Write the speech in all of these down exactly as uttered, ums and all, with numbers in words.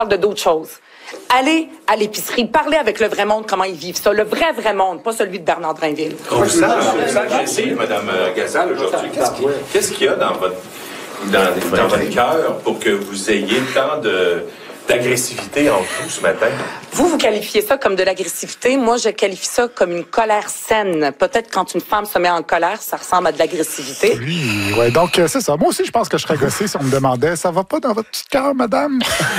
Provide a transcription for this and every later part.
de d'autres choses. Allez à l'épicerie, parlez avec le vrai monde, comment ils vivent ça. Le vrai, vrai monde, pas celui de Bernard Drinville. On vous sent agressif, Mme Gazal, aujourd'hui. Qu'est-ce qu'il qu'est-ce qu'il y a dans votre, dans, dans votre cœur pour que vous ayez tant de... d'agressivité en vous ce matin? Vous, vous qualifiez ça comme de l'agressivité. Moi, je qualifie ça comme une colère saine. Peut-être quand une femme se met en colère, ça ressemble à de l'agressivité. Oui, ouais. Donc, euh, c'est ça. Moi aussi, je pense que je serais gossé si on me demandait « Ça va pas dans votre petit cœur, madame? Euh, »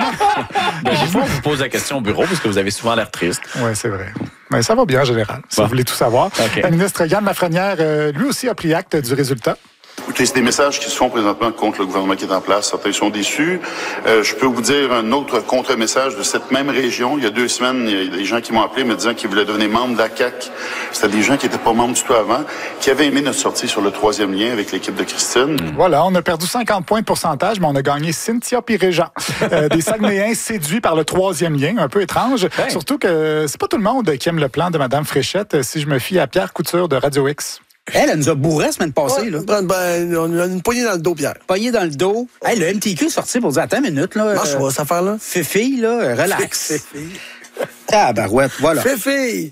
Ben, des fois, on vous pose la question au bureau parce que vous avez souvent l'air triste. Oui, c'est vrai. Mais ça va bien en général, si bon. vous voulez tout savoir. Okay. Le ministre Yann Lafrenière, euh, lui aussi, a pris acte du résultat. Écoutez, c'est des messages qui se font présentement contre le gouvernement qui est en place. Certains sont déçus. Euh, je peux vous dire un autre contre-message de cette même région. Il y a deux semaines, il y a des gens qui m'ont appelé me disant qu'ils voulaient devenir membres de la C A Q. C'était des gens qui n'étaient pas membres du tout avant, qui avaient aimé notre sortie sur le troisième lien avec l'équipe de Christine. Voilà, on a perdu cinquante points de pourcentage, mais on a gagné Cynthia puis Régent. Euh, des Saguenayens séduits par le troisième lien, un peu étrange. Hey. Surtout que c'est pas tout le monde qui aime le plan de Mme Fréchette, si je me fie à Pierre Couture de Radio X. Elle, elle nous a bourré la semaine passée. Ouais, là. Ben, ben, on a une poignée dans le dos, Pierre. Poignée dans le dos. Hey, le M T Q est sorti pour dire, attends une minute. Là, Marche, euh, cette affaire-là. Fifi, là, relax. Fifi. Ah, barouette, voilà. Fifi.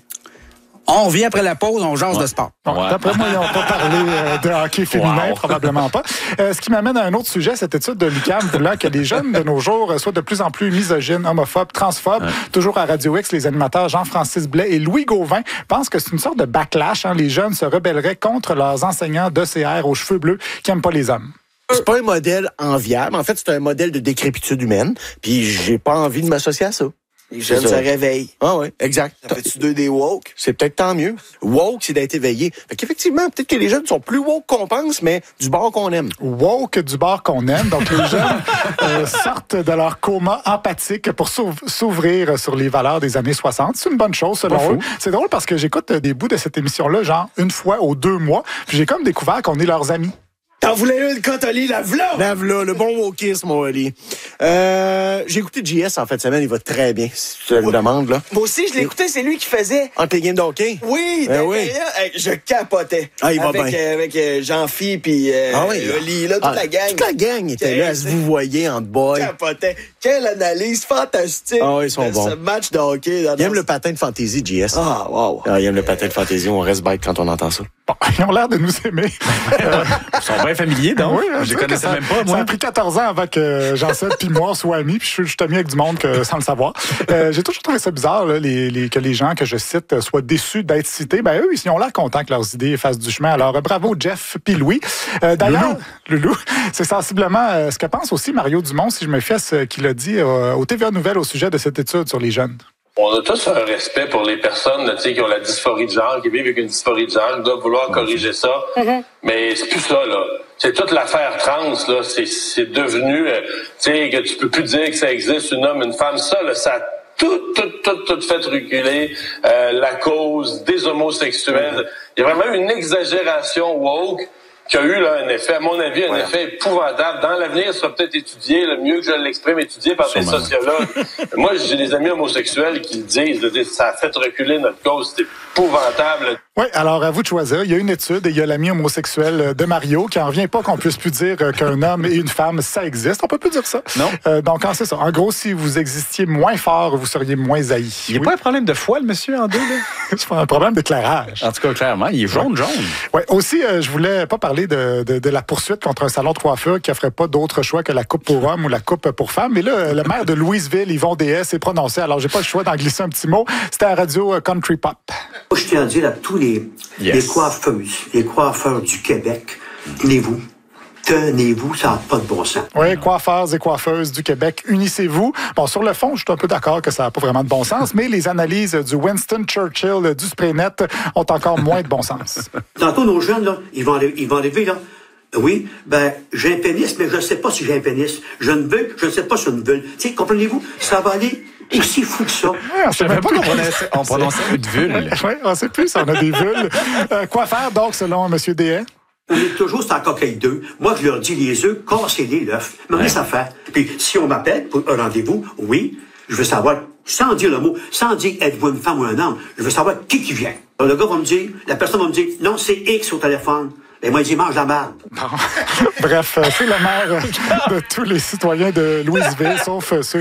On revient après la pause, on jase ouais. de sport. Bon, ouais. D'après moi, ils n'ont pas parlé euh, de hockey féminin, wow. probablement pas. Euh, ce qui m'amène à un autre sujet, cette étude de l'U Q A M, là, que les jeunes de nos jours soient de plus en plus misogynes, homophobes, transphobes. Ouais. Toujours à Radio X, les animateurs Jean-Francis Blais et Louis Gauvin pensent que c'est une sorte de backlash. Hein. Les jeunes se rebelleraient contre leurs enseignants d'E C R aux cheveux bleus qui n'aiment pas les hommes. C'est pas un modèle enviable. En fait, c'est un modèle de décrépitude humaine. Puis j'ai pas envie de m'associer à ça. Les jeunes se réveillent. Ah oui, exact. Ça fait-tu deux des woke? C'est peut-être tant mieux. Woke, c'est d'être éveillé. Fait qu'effectivement, peut-être que les jeunes sont plus woke qu'on pense, mais du bord qu'on aime. Woke du bord qu'on aime. Donc, les jeunes euh, sortent de leur coma empathique pour s'ouvrir sur les valeurs des années soixante. C'est une bonne chose, selon eux. C'est drôle parce que j'écoute des bouts de cette émission-là, genre une fois aux deux mois, puis j'ai comme découvert qu'on est leurs amis. T'en voulais une quand Oli, lave-la! Lave-la, le bon wokisme, mon Oli. Euh, j'ai écouté J S en fin de semaine, il va très bien, si tu le demandes, là. Moi aussi, je l'ai écouté, c'est lui qui faisait. Entre les games de hockey? Oui, ben oui. Hey, je capotais. Ah, il va avec, bien. Euh, avec euh, Jean-Phi puis euh, ah oui, Oli, là, toute ah, la gang. Toute la gang était là, à se vous voyez en boy. Capotait. Quelle analyse fantastique. Ah oui, ils sont de bons. Ce match de hockey. Dans il aime le patin de fantaisie, J S. Ah, wow. Ah, il aime le patin de fantaisie, on reste bête quand on entend ça. Bon, ils ont l'air de nous aimer. euh, Ils sont bien familiers, donc. Oui, je les connaissais ça, même pas, moi. Ça a pris quatorze ans avant que Jean-Seb puis moi soient amis, puis je suis ami avec du monde que, sans le savoir. Euh, j'ai toujours trouvé ça bizarre, là, les, les, que les gens que je cite soient déçus d'être cités. Ben eux, ils ont l'air contents que leurs idées fassent du chemin. Alors, bravo Jeff puis Louis. Euh, D'ailleurs, Loulou, c'est sensiblement euh, ce que pense aussi Mario Dumont, si je me fie à ce qu'il a dit euh, au T V A Nouvelles au sujet de cette étude sur les jeunes. On a tous un respect pour les personnes là, qui ont la dysphorie de genre, qui vivent avec une dysphorie de genre, qui doivent vouloir corriger ça. Mm-hmm. Mais c'est plus ça, là. C'est toute l'affaire trans, là. C'est, c'est devenu, euh, tu sais, que tu peux plus dire que ça existe, un homme, une femme. Ça, là, ça a tout, tout, tout, tout fait reculer euh, la cause des homosexuels. Il y a vraiment une exagération woke qui a eu là, un effet, à mon avis, un ouais. effet épouvantable. Dans l'avenir, ça sera peut-être étudié, le mieux que je l'exprime, étudié par Sûrement. des sociologues. Moi, j'ai des amis homosexuels qui disent, disent ça a fait reculer notre cause, c'est épouvantable. Oui, alors à vous de choisir. Il y a une étude et il y a l'ami homosexuel de Mario qui en revient pas qu'on puisse plus dire qu'un homme et une femme, ça existe. On peut plus dire ça. Non. Euh, donc, c'est ça. En gros, si vous existiez moins fort, vous seriez moins haï. Il n'y a oui. pas un problème de foi, le monsieur, en deux, là? C'est pas un problème d'éclairage. En tout cas, clairement, il est jaune, jaune. Oui, aussi, euh, je voulais pas parler de, de, de la poursuite contre un salon de coiffure qui offrait pas d'autre choix que la coupe pour hommes ou la coupe pour femmes. Mais là, le maire de Louisville, Yvon Déhay, s'est prononcé. Alors, j'ai pas le choix d'en glisser un petit mot. C'était à Radio Country Pop. Moi, je tiens à dire à tous les, yes. les coiffeuses, les coiffeurs du Québec, tenez-vous. Tenez-vous, ça n'a pas de bon sens. Oui, coiffeurs et coiffeuses du Québec, unissez-vous. Bon, sur le fond, je suis un peu d'accord que ça n'a pas vraiment de bon sens, mais les analyses du Winston Churchill du Spraynet ont encore moins de bon sens. Tantôt, nos jeunes, là, ils vont enlever, ils vont enlever là. Oui, ben, j'ai un pénis, mais je ne sais pas si j'ai un pénis. Je ne veux, je ne sais pas si je ne veux. Tu sais, comprenez-vous? Ça va aller aussi fou que ça. Ouais, on ne savait même pas qu'on prononçait, on prononçait une vulve. Oui, on ne sait plus si on a des vulves. Euh, quoi faire, donc, selon M. Déhay? On est toujours sur la coquille d'œufs. Moi, je leur dis les œufs, cassez-les l'œuf. Mais ouais. ça fait. Puis, si on m'appelle pour un rendez-vous, oui, je veux savoir, sans dire le mot, sans dire êtes-vous une femme ou un homme, je veux savoir qui qui vient. Alors, le gars va me dire, la personne va me dire, non, c'est X au téléphone. Et moi, il dit, mange la merde. Bref, c'est le maire de tous les citoyens de Louisville, sauf ceux